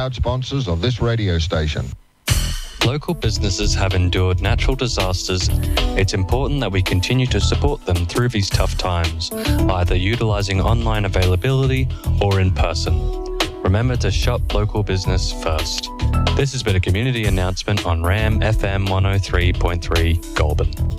proud sponsors of this radio station. Local businesses have endured natural disasters. It's important that we continue to support them through these tough times, either utilising online availability or in person. Remember to shop local business first. This has been a community announcement on RAM FM 103.3 Goulburn.